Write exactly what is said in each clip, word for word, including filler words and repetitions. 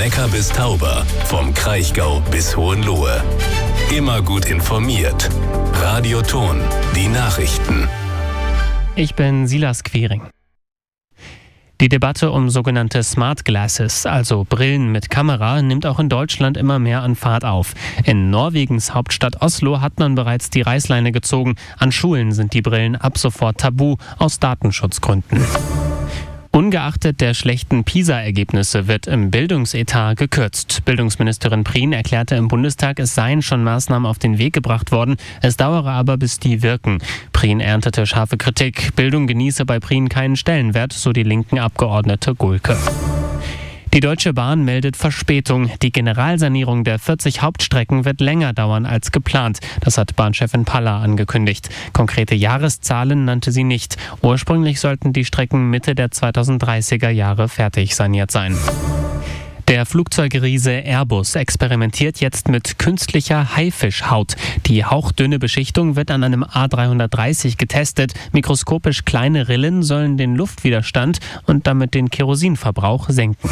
Neckar bis Tauber, vom Kraichgau bis Hohenlohe. Immer gut informiert. Radio Thon, die Nachrichten. Ich bin Silas Quering. Die Debatte um sogenannte Smart Glasses, also Brillen mit Kamera, nimmt auch in Deutschland immer mehr an Fahrt auf. In Norwegens Hauptstadt Oslo hat man bereits die Reißleine gezogen. An Schulen sind die Brillen ab sofort tabu, aus Datenschutzgründen. Ungeachtet der schlechten PISA-Ergebnisse wird im Bildungsetat gekürzt. Bildungsministerin Prien erklärte im Bundestag, es seien schon Maßnahmen auf den Weg gebracht worden, es dauere aber, bis die wirken. Prien erntete scharfe Kritik. Bildung genieße bei Prien keinen Stellenwert, so die linken Abgeordnete Gulke. Die Deutsche Bahn meldet Verspätung. Die Generalsanierung der vierzig Hauptstrecken wird länger dauern als geplant. Das hat Bahnchefin Paller angekündigt. Konkrete Jahreszahlen nannte sie nicht. Ursprünglich sollten die Strecken Mitte der zweitausenddreißiger Jahre fertig saniert sein. Der Flugzeugriese Airbus experimentiert jetzt mit künstlicher Haifischhaut. Die hauchdünne Beschichtung wird an einem A dreihundertdreißig getestet. Mikroskopisch kleine Rillen sollen den Luftwiderstand und damit den Kerosinverbrauch senken.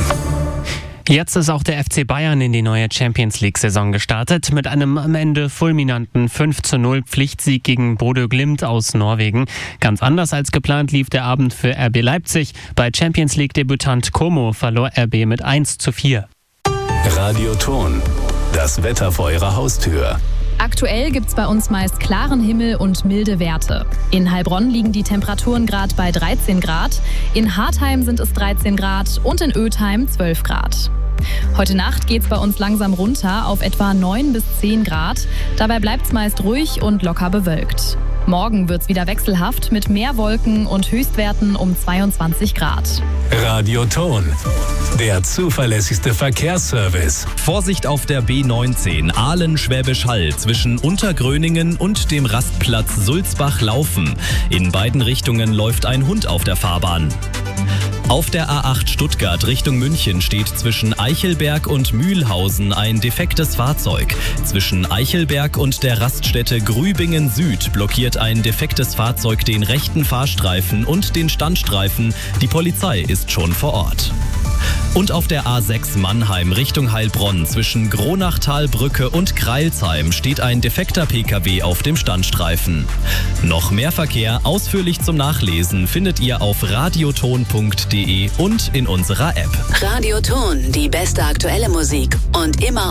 Jetzt ist auch der F C Bayern in die neue Champions-League-Saison gestartet mit einem am Ende fulminanten fünf zu null Pflichtsieg gegen Bodø Glimt aus Norwegen. Ganz anders als geplant lief der Abend für R B Leipzig. Bei Champions-League-Debütant Como verlor R B mit eins zu vier. Radio Thon, das Wetter vor Ihrer Haustür. Aktuell gibt's bei uns meist klaren Himmel und milde Werte. In Heilbronn liegen die Temperaturen gerade bei dreizehn Grad, in Hartheim sind es dreizehn Grad und in Ötheim zwölf Grad. Heute Nacht geht's bei uns langsam runter auf etwa neun bis zehn Grad. Dabei bleibt's meist ruhig und locker bewölkt. Morgen wird's wieder wechselhaft mit mehr Wolken und Höchstwerten um zweiundzwanzig Grad. Radio Thon, der zuverlässigste Verkehrsservice. Vorsicht auf der B neunzehn Aalen-Schwäbisch Hall zwischen Untergröningen und dem Rastplatz Sulzbach-Laufen. In beiden Richtungen läuft ein Hund auf der Fahrbahn. Auf der A acht Stuttgart Richtung München steht zwischen Eichelberg und Mühlhausen ein defektes Fahrzeug. Zwischen Eichelberg und der Raststätte Grübingen Süd blockiert ein defektes Fahrzeug den rechten Fahrstreifen und den Standstreifen. Die Polizei ist schon vor Ort. Und auf der A sechs Mannheim Richtung Heilbronn zwischen Gronachtalbrücke und Kreilsheim steht ein defekter Pkw auf dem Standstreifen. Noch mehr Verkehr ausführlich zum Nachlesen findet ihr auf radioton punkt de und in unserer App. Radio Thon, die beste aktuelle Musik und immer